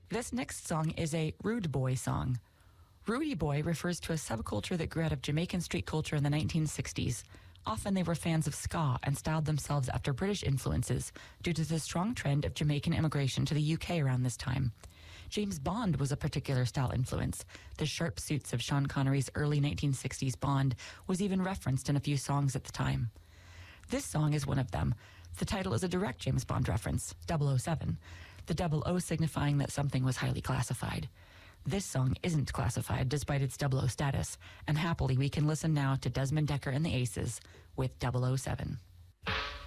This next song is a Rude Boy song. Rudy Boy refers to a subculture that grew out of Jamaican street culture in the 1960s. Often they were fans of ska and styled themselves after British influences due to the strong trend of Jamaican immigration to the UK around this time. James Bond was a particular style influence. The sharp suits of Sean Connery's early 1960s Bond was even referenced in a few songs at the time. This song is one of them. The title is a direct James Bond reference, 007. The 00 signifying that something was highly classified. This song isn't classified despite its 00 status, and happily we can listen now to Desmond Dekker and the Aces with 007.